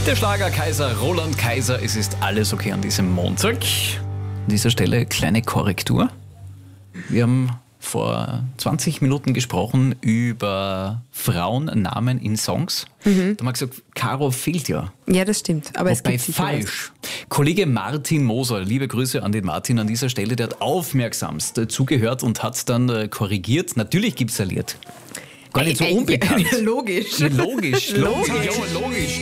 Der Schlagerkaiser Roland Kaiser, es ist alles okay an diesem Montag. An dieser Stelle kleine Korrektur. Wir haben vor 20 Minuten gesprochen über Frauennamen in Songs. Da haben wir gesagt, Caro fehlt ja. Ja, das stimmt. Aber es Wobei gibt sicher falsch. Kollege Martin Moser, liebe Grüße an den Martin an dieser Stelle, der hat aufmerksamst zugehört und hat dann korrigiert. Natürlich gibt es ein Lied. Gar nicht so unbekannt. Logisch. Logisch.